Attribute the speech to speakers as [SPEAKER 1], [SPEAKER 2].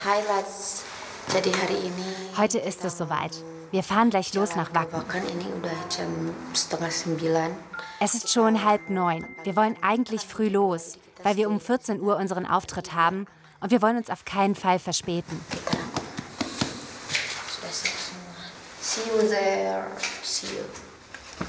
[SPEAKER 1] Highlights. Jadi hari ini.
[SPEAKER 2] Heute ist es soweit. Wir fahren gleich los nach Wacken.
[SPEAKER 1] Ini udah jam 8:30.
[SPEAKER 2] Es ist schon 8:30. Wir wollen eigentlich früh los, weil wir um 14 Uhr unseren Auftritt haben und wir wollen uns auf keinen Fall verspäten.
[SPEAKER 1] Sudah siap semua. See you there. See you.